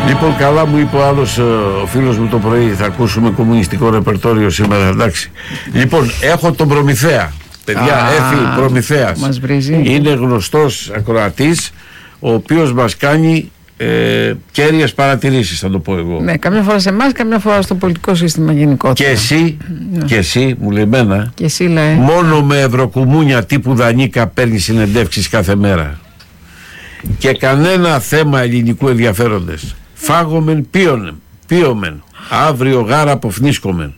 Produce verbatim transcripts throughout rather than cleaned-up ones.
Λοιπόν, καλά μου είπε ο άλλος, ο φίλος μου το πρωί, θα ακούσουμε κομμουνιστικό ρεπερτόριο σήμερα, εντάξει. Λοιπόν, έχω τον Προμηθέα. Παιδιά, Έφη Προμηθέας. Μας βρίζει. Είναι γνωστός ακροατής, ο οποίος μας κάνει ε, κέρυες παρατηρήσεις, θα το πω εγώ. Ναι, καμιά φορά σε εμάς, καμιά φορά στο πολιτικό σύστημα γενικότερα. Και εσύ, ναι. και εσύ, μου λέει εμένα, και εσύ λέει. μόνο με ευρωκουμούνια τύπου Δανίκα παίρνει συνεντεύξεις κάθε μέρα. Και κανένα θέμα ελληνικού ενδιαφέροντες. Φάγομεν πίωμεν, πίωμεν, αύριο γάρα αποφνίσκομεν.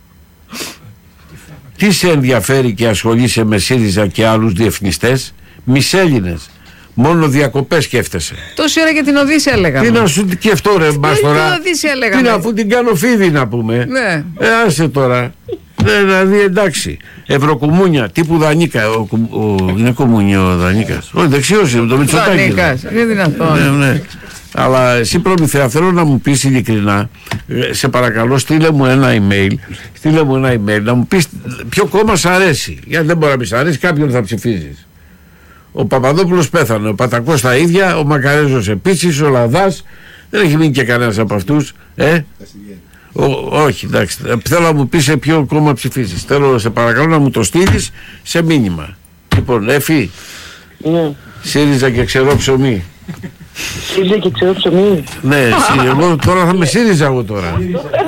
Τι σε ενδιαφέρει και ασχολείσαι με ΣΥΡΙΖΑ και άλλους διεθνιστές, μισέλληνες, μόνο διακοπές σκέφτεσαι. Τόση ώρα για την Οδύσσια λέγαμε. Τι να σου και αυτό ρε μας τώρα. Την Οδύσσια λέγαμε. Τι να, αφού την κάνω φίδι να πούμε. Ναι. Ε, άσε τώρα. Ε, δηλαδή εντάξει. Ευρωκουμούνια τύπου Δανίκα. Ο, ο, ο, είναι κομμούνιο ο Δανίκας. Όχι, δεξιός είναι το Μητσοτάκη. Δανίκας, είναι δυνατόν. Ναι, ναι. Αλλά εσύ Προμηθέα, θέλω να μου πεις ειλικρινά, σε παρακαλώ στείλε μου ένα email, στείλε μου ένα email να μου πεις ποιο κόμμα σ' αρέσει. Γιατί δεν μπορεί να μη σ' αρέσει, κάποιον θα ψηφίζεις. Ο Παπαδόπουλος πέθανε, ο Πατακός τα ίδια, ο Μακαρέζος επίσης, ο Λαδάς, δεν έχει μείνει και κανένας από αυτούς. Ε? Ο, όχι, εντάξει. Θέλω να μου πεις σε ποιο κόμμα ψηφίζεις. Θέλω, σε παρακαλώ να μου το στείλεις σε μήνυμα. Λοιπόν, Εφη, ναι. ΣΥΡΙΖΑ και ξερό ψωμί. ΣΥΡΙΖΑ και ξερό ψωμί. Ναι, εγώ τώρα θα με ΣΥΡΙΖΑ εγώ τώρα.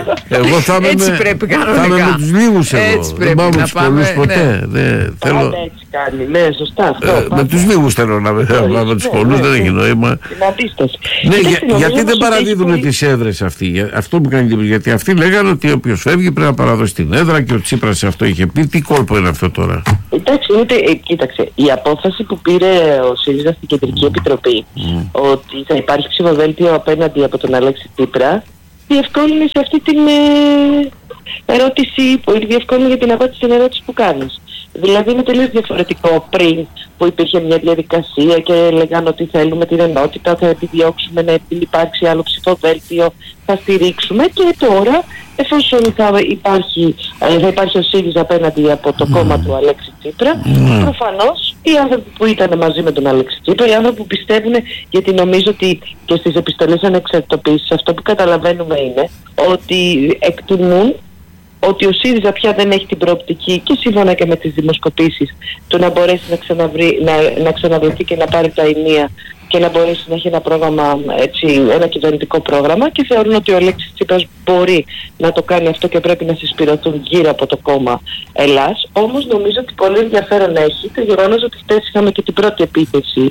Εγώ θα είμαι έτσι με, πρέπει κανονικά. θα είμαι με τους λίγους εγώ. Έτσι δεν πάω με τους πολλούς ποτέ. Ναι. Δεν, θέλω, Πάντα έτσι κάνει, ναι, σωστά αυτό. ε, με τους λίγους θέλω να πάω, με τους πολλούς δεν έχει νόημα. Την αντίσταση. Ναι, για, γιατί δεν παραδίδουν τις έδρες αυτοί. Αυτό μου κάνει εντύπωση. Γιατί αυτοί λέγανε ότι όποιος φεύγει πρέπει να παραδώσει την έδρα και ο Τσίπρας αυτό είχε πει. Τι κόλπο είναι αυτό τώρα. Εντάξει, είναι, ε, κοίταξε, η απόφαση που πήρε ο ΣΥΡΙΖΑ στην Κεντρική Επιτροπή mm. ότι θα υπάρχει ψηφοδέλτιο απέναντι από τον Αλέξη Τσίπρα διευκόλυνε σε αυτή την ε, ερώτηση, που διευκόλυνε για την απάντηση στην ερώτηση που κάνεις. Δηλαδή είναι τελείως διαφορετικό πριν που υπήρχε μια διαδικασία και λέγανε ότι θέλουμε την ενότητα, θα επιδιώξουμε να υπάρξει άλλο ψηφοδέλτιο, θα στηρίξουμε, και τώρα εφόσον θα υπάρχει, θα υπάρχει ο ΣΥΡΙΖΑ απέναντι από το mm. κόμμα του Αλέξη Τσίπρα, mm. προφανώς οι άνθρωποι που ήταν μαζί με τον Αλέξη Τσίπρα, οι άνθρωποι που πιστεύουν, γιατί νομίζω ότι και στις επιστολές ανεξαρτητοποίησης αυτό που καταλαβαίνουμε είναι ότι εκτιμούν ότι ο ΣΥΡΙΖΑ πια δεν έχει την προοπτική, και σύμφωνα και με τις δημοσκοπήσεις, του να μπορέσει να, ξαναβρει, να, να ξαναβρεθεί και να πάρει τα ενία και να μπορέσει να έχει ένα πρόγραμμα, έτσι, ένα κυβερνητικό πρόγραμμα, και θεωρούν ότι ο Αλέξης Τσίπρας μπορεί να το κάνει αυτό και πρέπει να συσπηρωθούν γύρω από το κόμμα Ελλάς. Όμως νομίζω ότι πολύ ενδιαφέρον έχει το γεγονός ότι χτες είχαμε και την πρώτη επίθεση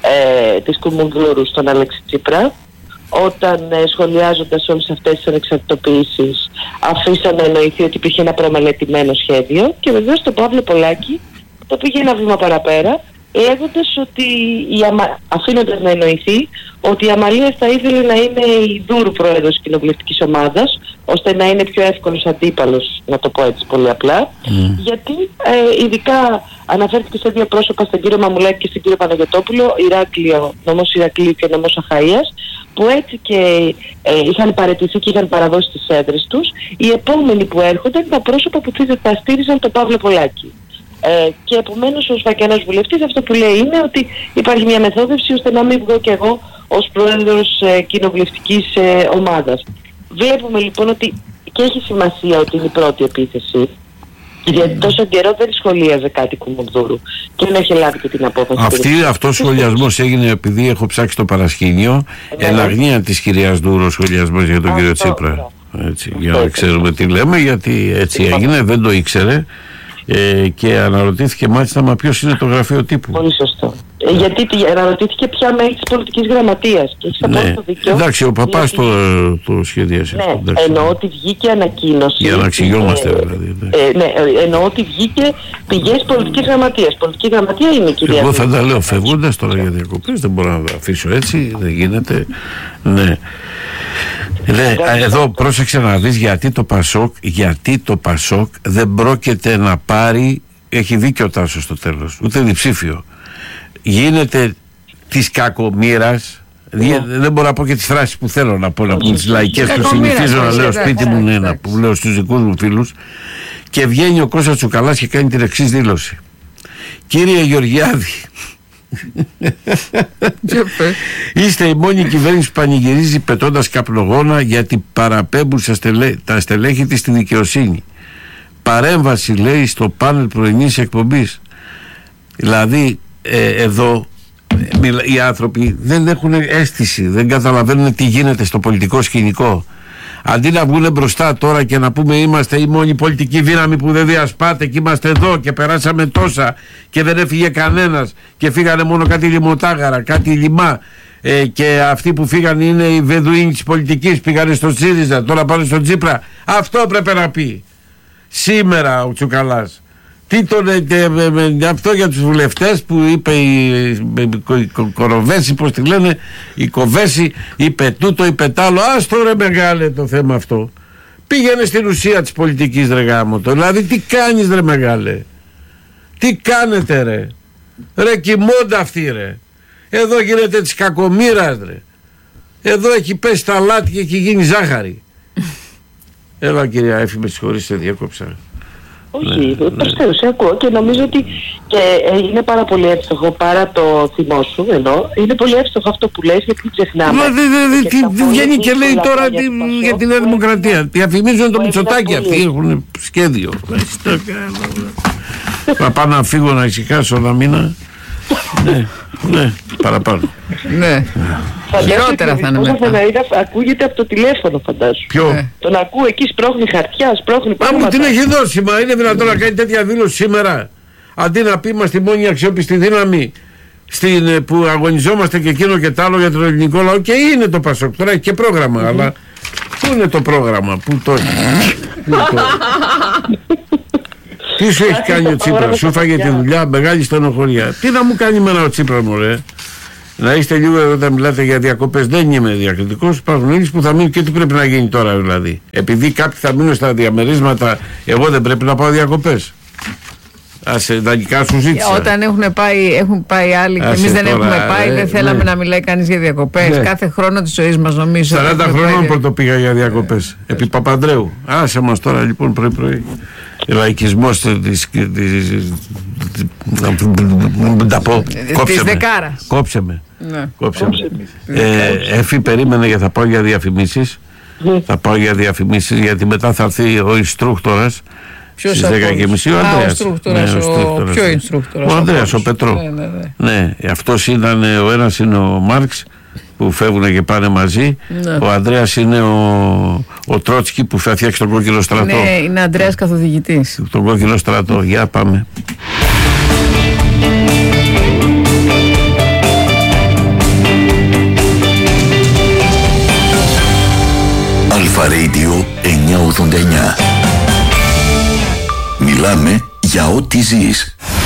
ε, της Κουμουνδούρου στον Αλέξη Τσίπρα, όταν ε, σχολιάζοντας όλες αυτές τις ανεξαρτητοποιήσεις αφήσαν να εννοηθεί ότι υπήρχε ένα προμελετημένο σχέδιο, και βεβαίως τον Παύλο Πολάκη το πήγε ένα βήμα παραπέρα, λέγοντας ότι η αμα... αφήνοντας να εννοηθεί ότι η Αμαλία θα ήθελε να είναι η Δούρου πρόεδρος της κοινοβουλευτικής ομάδας, ώστε να είναι πιο εύκολος αντίπαλος, να το πω έτσι πολύ απλά, mm. γιατί ε, ειδικά αναφέρθηκε σε δύο πρόσωπα, στον κύριο Μαμουλάκη και στον κύριο Παναγιωτόπουλο, Ηράκλειο, νομός Ηρακλείου και νομός Αχαΐας, που έτσι και ε, είχαν παραιτηθεί και είχαν παραδώσει τις έδρες τους. Οι επόμενοι που έρχονται είναι τα πρόσωπα που θα στήριζαν τον Παύλο Πολάκη. Ε, και επομένως ο Σφακιανός βουλευτής αυτό που λέει είναι ότι υπάρχει μια μεθόδευση ώστε να μην βγω κι εγώ ως πρόεδρος ε, κοινοβουλευτικής ε, ομάδας. Βλέπουμε λοιπόν ότι και έχει σημασία ότι είναι η πρώτη επίθεση, γιατί τόσο καιρό δεν σχολίαζε κάτι Κουμουνδούρου και δεν έχει λάβει και την απόφαση. Αυτή, αυτός ο σχολιασμός έγινε επειδή έχω ψάξει το παρασκήνιο, ναι. Εν αγνία της κυρίας Δούρου ο σχολιασμός για τον αυτό, κύριο Τσίπρα. Έτσι, για να ξέρουμε τι λέμε, γιατί έτσι έγινε, δεν το ήξερε. Ε, και αναρωτήθηκε μάλιστα μα ποιος είναι το γραφείο τύπου. Πολύ σωστό. Ε, γιατί αναρωτήθηκε ποια μέλη της πολιτικής γραμματείας. Και έχεις απόλυτο δίκιο. Εντάξει, ο παπάς γιατί... το, το σχεδίασε. Ναι, εντάξει, εννοώ ότι βγήκε ανακοίνωση. Για να εξηγιόμαστε ε, δηλαδή. Ναι. Ε, ναι, εννοώ ότι βγήκε πηγές πολιτικής γραμματείας. Πολιτική γραμματεία είναι η κυρία. Εγώ θα τα λέω φεύγοντας τώρα για διακοπές. Δεν μπορώ να τα αφήσω έτσι. Δεν γίνεται. Ναι. Ναι, εδώ πρόσεξε να δεις γιατί το Πασόκ, γιατί το Πασόκ δεν πρόκειται να πάρει, έχει δίκιο ο Τάσος στο τέλος, ούτε διψήφιο. Γίνεται της κακομοίρας, yeah. δεν μπορώ να πω και τις φράσεις που θέλω να πω, να πω τις λαϊκές που συνηθίζω να λέω σπίτι μου, ναι, να που λέω στους δικούς μου φίλους, και βγαίνει ο Κώστας Τσουκαλάς και κάνει την εξής δήλωση. Κύριε Γεωργιάδη, Είστε η μόνη κυβέρνηση που πανηγυρίζει πετώντας καπνογόνα γιατί παραπέμπουν στελέ, τα στελέχη της στη δικαιοσύνη. Παρέμβαση, λέει, στο πάνελ πρωινής εκπομπής. Δηλαδή ε, εδώ ε, οι άνθρωποι δεν έχουν αίσθηση, δεν καταλαβαίνουν τι γίνεται στο πολιτικό σκηνικό. Αντί να βγουν μπροστά τώρα και να πούμε είμαστε η μόνη πολιτική δύναμη που δεν διασπάται και είμαστε εδώ και περάσαμε τόσα και δεν έφυγε κανένας και φύγανε μόνο κάτι λιμωτάγαρα, κάτι λιμά, ε, και αυτοί που φύγανε είναι οι Βεδουίνοι της πολιτικής, πήγανε στο ΣΥΡΙΖΑ, τώρα πάνε στο Τσίπρα. Αυτό πρέπει να πει σήμερα ο Τσουκαλάς. Τι τον, ε, ε, ε, αυτό για τους βουλευτές που είπε η, η, η Κοροβέση, πώς τη λένε, η Κοβέση, είπε τούτο, είπε τ' άλλο. Άστο ρε μεγάλε το θέμα αυτό. Πήγαινε στην ουσία της πολιτικής, ρε γάμο το. Δηλαδή τι κάνεις ρε μεγάλε, τι κάνετε ρε, ρε κοιμώντα αυτοί ρε. Εδώ γίνεται της κακομοίρας ρε. Εδώ έχει πέσει τα λάτι και έχει γίνει ζάχαρη. Έλα κυρία Έφη, με συγχωρείτε, διέκοψα. Όχι, προσθέτω, σε ακούω και νομίζω ότι και ε, είναι πάρα πολύ εύστοχο, παρά το θυμό σου ενώ, είναι πολύ εύστοχο αυτό που λες, γιατί ξεχνάμε. Μα δεν βγαίνει και λέει τώρα για τη Νέα Δημοκρατία. Διαφημίζουν το Μητσοτάκι, αυτοί έχουν σχέδιο. Θα πάω να φύγω να ησυχάσω ένα μήνα. Ναι, ναι, παραπάνω. Ναι. Χειρότερα θα είναι μετά. Ακούγεται από το τηλέφωνο, φαντάσου. Ποιο? Τον ακούω εκεί, σπρώχνει χαρτιά, σπρώχνει πράγματα. Μα μου την έχει δώσει, μα είναι δυνατόν να κάνει τέτοια δήλωση σήμερα? Αντί να πει είμαστε η μόνη αξιόπιστη δύναμη στην, που αγωνιζόμαστε και εκείνο και τ' άλλο για τον ελληνικό λαό, και είναι το Πασόκ. Τώρα έχει και πρόγραμμα, mm-hmm. αλλά πού είναι το πρόγραμμα, πού το έχει? Τι σου έχει κάνει ο Τσίπρας? Σου φάγε τη δουλειά, μεγάλη στενοχωρία. Τι να μου κάνει μένα ο Τσίπρας, μωρέ? Να είστε λίγο εδώ όταν μιλάτε για διακοπές. Δεν είμαι διακριτικός. Υπάρχουν Έλληνες που θα μείνουν και τι πρέπει να γίνει τώρα δηλαδή? Επειδή κάποιοι θα μείνουν στα διαμερίσματα, εγώ δεν πρέπει να πάω διακοπές? Άσε, δανεικά σου ζήτησα. Όταν έχουν πάει, έχουν πάει άλλοι και εμείς δεν τώρα, έχουμε πάει, ε, δεν θέλαμε ναι. να μιλάει κανείς για διακοπές. Ναι. Κάθε χρόνο της ζωής μας νομίζω. σαράντα χρονών πρώτο πήγα για διακοπές. Ε, Επί Παπανδρέου. Άσε μας τώρα λοιπόν πρωί-πρωί. Λαϊκισμός της. Να τα πω. Κόψε με. Κόψε με. Κόψε με. Εφή, περίμενε γιατί θα πάω για διαφημίσεις. Θα πάω για διαφημίσεις γιατί μετά θα έρθει ο Ινστρούκτορας. Στις δέκα και μισή ο Ανδρέας. Ποιο Ινστρούκτορας? Ο Ανδρέας, ο Πετρό. Ναι, αυτός ήταν, ο ένας είναι ο Μάρξ που φεύγουν και πάνε μαζί. Ναι. Ο Ανδρέας είναι ο, ο Τρότσκι που θα φτιάξει τον κόκκινο στρατό. Ναι, είναι Ανδρέας καθοδηγητής. Τον κόκκινο στρατό. Για πάμε. Αλφα Radio εννιακόσια ογδόντα εννιά. Μιλάμε για ό,τι ζεις.